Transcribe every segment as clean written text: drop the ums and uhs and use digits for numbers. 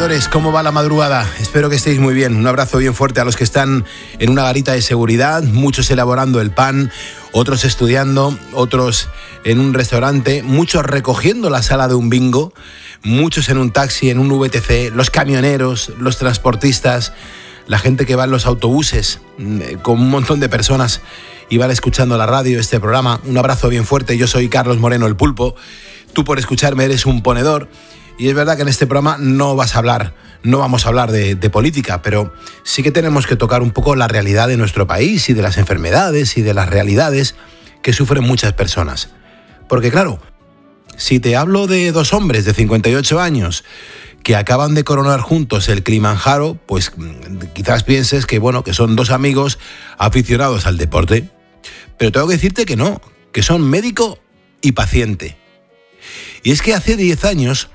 señores, ¿cómo va la madrugada? Espero que estéis muy bien. Un abrazo bien fuerte a los que están en una garita de seguridad, muchos elaborando el pan, otros estudiando, otros en un restaurante, muchos recogiendo la sala de un bingo, muchos en un taxi, en un VTC, los camioneros, los transportistas, la gente que va en los autobuses, con un montón de personas y van escuchando la radio, este programa. Un abrazo bien fuerte. Yo soy Carlos Moreno, el Pulpo. Tú por escucharme eres un ponedor. Y es verdad que en este programa no vamos a hablar de política, pero sí que tenemos que tocar un poco la realidad de nuestro país y de las enfermedades y de las realidades que sufren muchas personas. Porque claro, si te hablo de dos hombres de 58 años que acaban de coronar juntos el Kilimanjaro, pues quizás pienses que, bueno, que son dos amigos aficionados al deporte. Pero tengo que decirte que no, que son médico y paciente. Y es que hace 10 años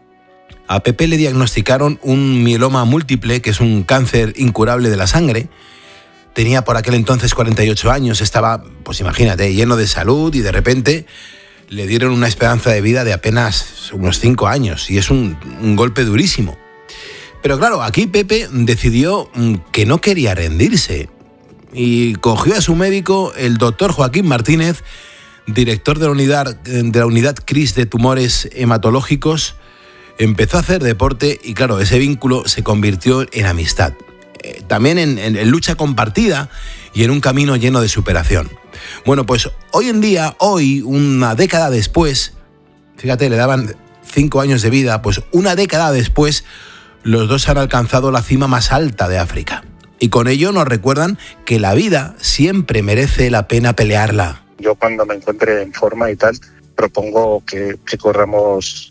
a Pepe le diagnosticaron un mieloma múltiple, que es un cáncer incurable de la sangre. Tenía por aquel entonces 48 años, estaba, pues imagínate, lleno de salud y de repente le dieron una esperanza de vida de apenas unos 5 años y es un golpe durísimo. Pero claro, aquí Pepe decidió que no quería rendirse y cogió a su médico, el doctor Joaquín Martínez, director de la unidad CRIS de tumores hematológicos. Empezó a hacer deporte y claro, ese vínculo se convirtió en amistad. También en lucha compartida y en un camino lleno de superación. Bueno, pues hoy en día, una década después, fíjate, le daban 5 años de vida, pues una década después, los dos han alcanzado la cima más alta de África. Y con ello nos recuerdan que la vida siempre merece la pena pelearla. Yo cuando me encuentre en forma y tal, propongo que corramos...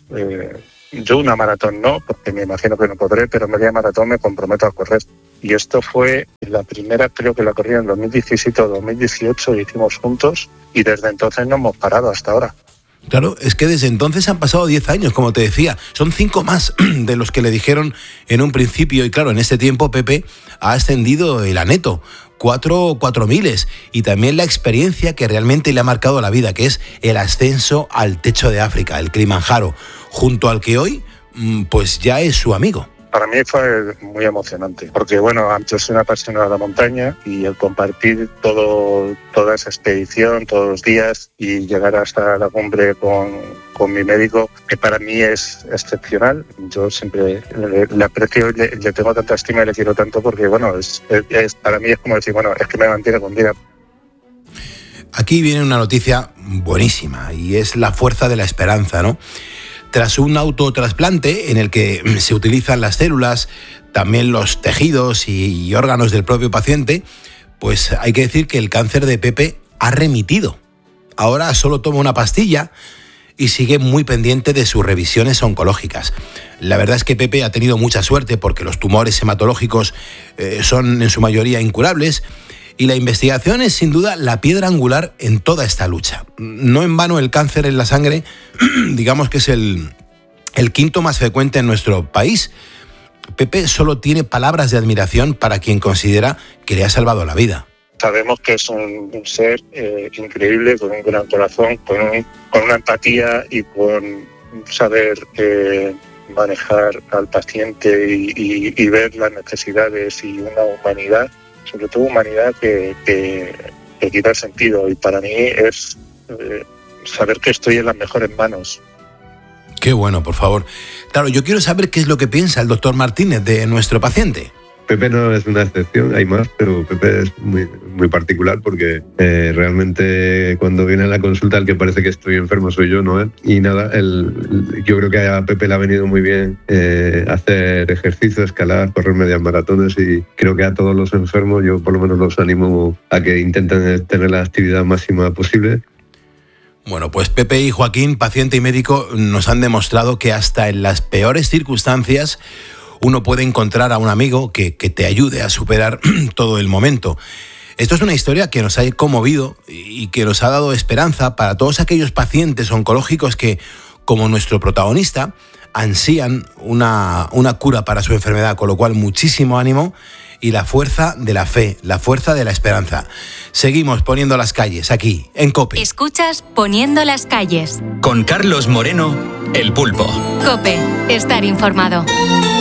Yo una maratón no, porque me imagino que no podré, pero media maratón me comprometo a correr. Y esto fue la primera, creo que la corrí en 2017 o 2018, lo hicimos juntos y desde entonces no hemos parado hasta ahora. Claro, es que desde entonces han pasado 10 años, como te decía. Son 5 más de los que le dijeron en un principio. Y claro, en este tiempo Pepe ha ascendido el aneto. 4.000 y también la experiencia que realmente le ha marcado la vida, que es el ascenso al techo de África, el Kilimanjaro, junto al que hoy pues ya es su amigo. Para mí fue muy emocionante, porque bueno, yo soy una apasionada de la montaña y el compartir toda esa expedición todos los días y llegar hasta la cumbre con mi médico, que para mí es excepcional. Yo siempre le aprecio, le tengo tanta estima y le quiero tanto porque bueno, para mí es como decir, bueno, es que me mantiene con vida. Aquí viene una noticia buenísima y es la fuerza de la esperanza, ¿no? Tras un autotrasplante en el que se utilizan las células, también los tejidos y órganos del propio paciente, pues hay que decir que el cáncer de Pepe ha remitido. Ahora solo toma una pastilla y sigue muy pendiente de sus revisiones oncológicas. La verdad es que Pepe ha tenido mucha suerte porque los tumores hematológicos son en su mayoría incurables. Y la investigación es sin duda la piedra angular en toda esta lucha. No en vano el cáncer en la sangre, digamos que es el quinto más frecuente en nuestro país. Pepe solo tiene palabras de admiración para quien considera que le ha salvado la vida. Sabemos que es un ser increíble, con un gran corazón, con una empatía y con saber manejar al paciente y ver las necesidades y una humanidad, sobre todo humanidad que quita el sentido. Y para mí es saber que estoy en las mejores manos. Qué bueno, por favor. Claro, yo quiero saber qué es lo que piensa el doctor Martínez de nuestro paciente. Pepe no es una excepción, hay más, pero Pepe es muy particular porque realmente cuando viene a la consulta el que parece que estoy enfermo soy yo, no él. Y nada, yo creo que a Pepe le ha venido muy bien hacer ejercicio, escalar, correr medias maratones y creo que a todos los enfermos yo por lo menos los animo a que intenten tener la actividad máxima posible. Bueno, pues Pepe y Joaquín, paciente y médico, nos han demostrado que hasta en las peores circunstancias uno puede encontrar a un amigo que te ayude a superar todo el momento. Esto es una historia que nos ha conmovido y que nos ha dado esperanza para todos aquellos pacientes oncológicos que, como nuestro protagonista, ansían una cura para su enfermedad, con lo cual muchísimo ánimo y la fuerza de la fe, la fuerza de la esperanza. Seguimos poniendo las calles aquí, en COPE. Escuchas Poniendo las calles. Con Carlos Moreno, el Pulpo. COPE, estar informado.